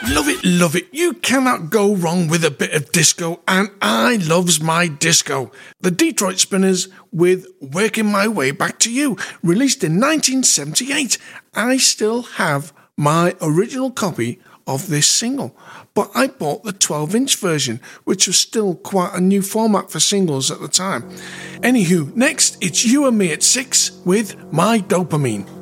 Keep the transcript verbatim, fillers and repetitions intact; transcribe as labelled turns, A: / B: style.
A: Love it, love it. You cannot go wrong with a bit of disco, and I loves my disco. The Detroit Spinners with Working My Way Back to You, released in nineteen seventy-eight. I still have my original copy of this single, but I bought the twelve inch version, which was still quite a new format for singles at the time. Anywho, next it's You and Me at Six with My Dopamine.